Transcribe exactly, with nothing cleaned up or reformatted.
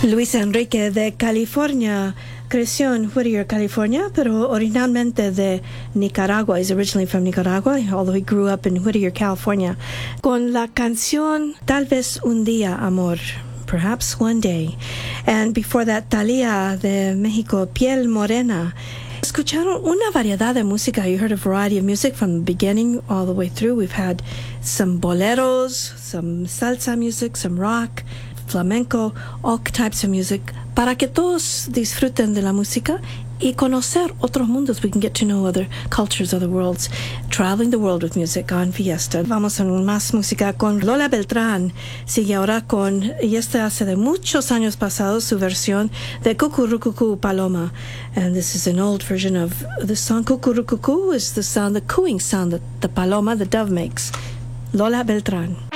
Luis Enrique de California creció en Whittier, California, pero originalmente de Nicaragua. He's originally from Nicaragua, although he grew up in Whittier, California. Con la canción Tal vez un día, amor. Perhaps one day. And before that, Thalía de Mexico, Piel Morena. Escucharon una variedad de música. You heard a variety of music from the beginning all the way through. We've had some boleros, some salsa music, some rock, flamenco, all types of music, para que todos disfruten de la música y conocer otros mundos. We can get to know other cultures, other worlds, traveling the world with music on Fiesta. Vamos a más música con Lola Beltrán. Sigue ahora con, y esta hace de muchos años pasados, su versión de Cucurucucú Paloma. And this is an old version of the song. Cucurucucú is the sound, the cooing sound that the paloma, the dove makes. Lola Beltrán.